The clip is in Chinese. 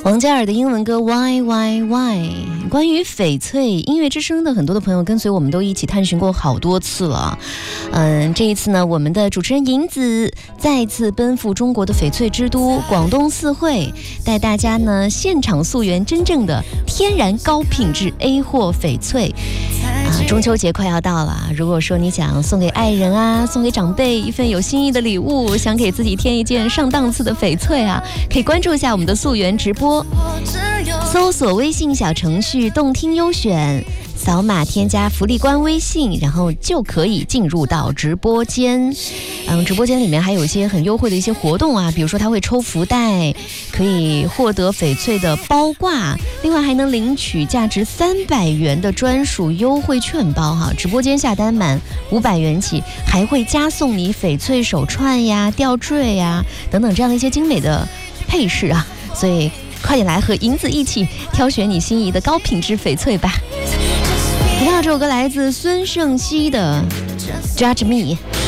王嘉尔的英文歌 Why Why Why。 关于翡翠，音乐之声的很多的朋友跟随我们都一起探寻过好多次了。这一次呢，我们的主持人银子再次奔赴中国的翡翠之都广东四惠，带大家呢现场溯源真正的天然高品质 A 货翡翠。中秋节快要到了，如果说你想送给爱人啊，送给长辈一份有心意的礼物，想给自己添一件上档次的翡翠啊，可以关注一下我们的溯源直播，搜索微信小程序动听优选，扫码添加福利官微信，然后就可以进入到直播间。直播间里面还有一些很优惠的一些活动啊，比如说它会抽福袋，可以获得翡翠的包挂，另外还能领取价值300元的专属优惠券包哈。直播间下单满500元起，还会加送你翡翠手串呀、吊坠呀等等这样的一些精美的配饰啊，所以快点来和银子一起挑选你心仪的高品质翡翠吧。听到这首歌来自孙盛希的 Judge Me。